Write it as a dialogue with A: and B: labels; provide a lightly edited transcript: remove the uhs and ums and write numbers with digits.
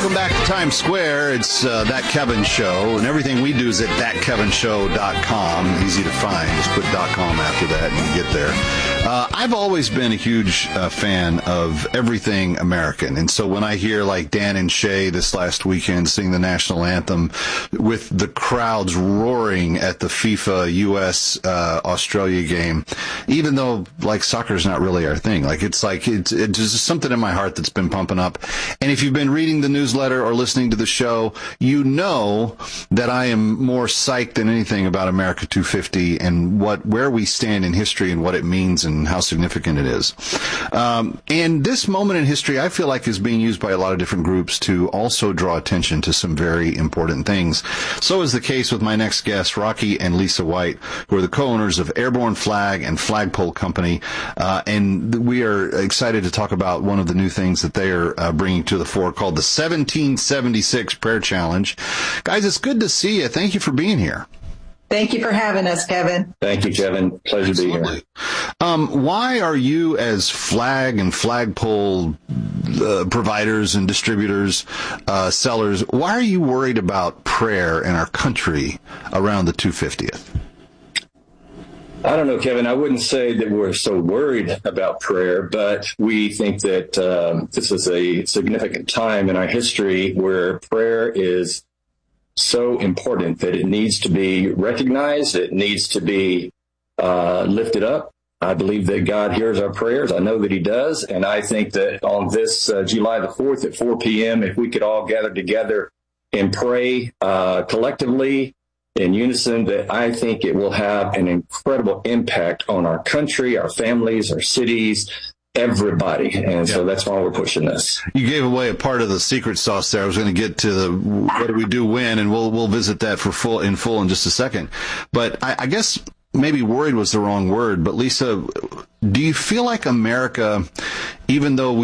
A: Welcome back to Times Square. It's That Kevin Show, and everything we do is at thatkevinshow.com. Easy to find. Just put .com after that and you get there. I've always been a huge fan of everything American, and so when I hear like Dan and Shay this last weekend sing the national anthem with the crowds roaring at the FIFA U.S. Australia game, even though like soccer's not really our thing, like it's just something in my heart that's been pumping up. And if you've been reading the newsletter or listening to the show, you know that I am more psyched than anything about America 250 and where we stand in history and what it means and how significant it is. And this moment in history, I feel like, is being used by a lot of different groups to also draw attention to some very important things. So is the case with my next guests, Rocky and Lisa White, who are the co-owners of Airborne Flag and Flagpole Company. And we are excited to talk about one of the new things that they are bringing to the fore called the 1776 Prayer Challenge. Guys, it's good to see you. Thank you for being here.
B: Thank you for having us, Kevin.
C: Thank you, Kevin. Pleasure to be here.
A: Why are you, as flag and flagpole providers and distributors, sellers, why are you worried about prayer in our country around the 250th?
C: I don't know, Kevin. I wouldn't say that we're so worried about prayer, but we think that this is a significant time in our history where prayer is so important that it needs to be recognized. It needs to be lifted up. I believe that God hears our prayers. I know that he does. And I think that on this July the 4th at 4 p.m., if we could all gather together and pray collectively in unison, that I think it will have an incredible impact on our country, our families, our cities, everybody. And so that's why we're pushing this.
A: You gave away a part of the secret sauce there. I was going to get to the what do we do when, and we'll visit that in full in just a second. But I guess maybe worried was the wrong word. But Lisa, do you feel like America, even though